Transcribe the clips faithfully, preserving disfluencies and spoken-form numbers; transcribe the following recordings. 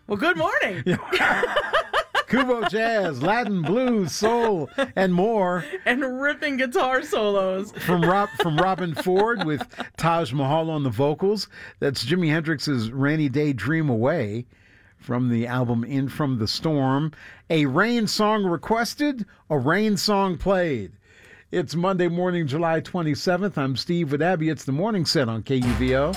Well, good morning. Kubo Jazz, Latin blues, soul, and more. And ripping guitar solos. From Rob, from Robin Ford with Taj Mahal on the vocals. That's Jimi Hendrix's Rainy Day Dream Away from the album In From the Storm. A rain song requested, a rain song played. It's Monday morning, July twenty-seventh. I'm Steve with Abby. It's the morning set on K U V O.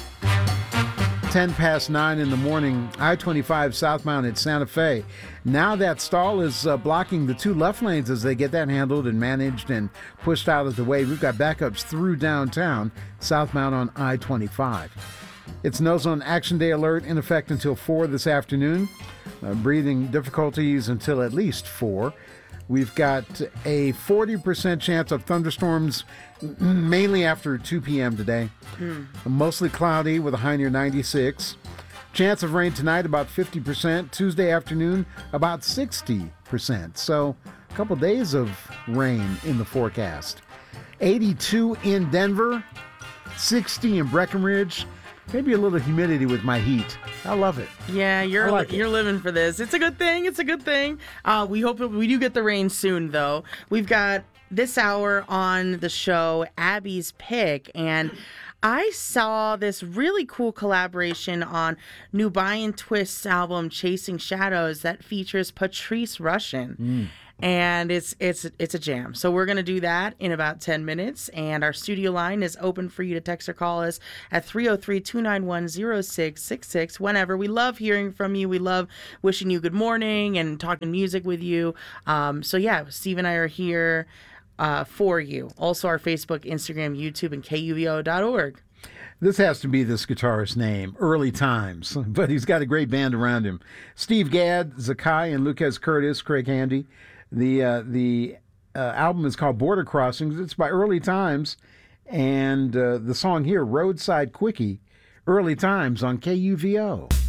ten past nine in the morning, I twenty-five southbound at Santa Fe. Now that stall is uh, blocking the two left lanes as they get that handled and managed and pushed out of the way. We've got backups through downtown, southbound on I twenty-five. It's No Zone Action Day alert in effect until four this afternoon. Uh, breathing difficulties until at least four. We've got a forty percent chance of thunderstorms mainly after two p.m. today. Hmm. Mostly cloudy with a high near ninety-six. Chance of rain tonight about fifty percent. Tuesday afternoon about sixty percent. So a couple days of rain in the forecast. eighty-two in Denver, sixty in Breckenridge. Maybe a little humidity with my heat. I love it. Yeah, you're like you're it. living for this. It's a good thing. It's a good thing. Uh, we hope we do get the rain soon, though. We've got this hour on the show, Abby's Pick, and I saw this really cool collaboration on Nubian Twist's album Chasing Shadows that features Patrice Rushen. Mm. And it's it's it's a jam. So we're going to do that in about ten minutes. And our studio line is open for you to text or call us at three oh three, two nine one, oh six six six whenever. We love hearing from you. We love wishing you good morning and talking music with you. Um, so yeah, Steve and I are here uh, for you. Also our Facebook, Instagram, YouTube, and K U V O dot org. This has to be this guitarist's name, Early Times, but he's got a great band around him. Steve Gadd, Zakai, and Lucas Curtis, Craig Handy. The uh, the uh, album is called Border Crossings. It's by Early Times, and uh, the song here, Roadside Quickie, Early Times on K U V O.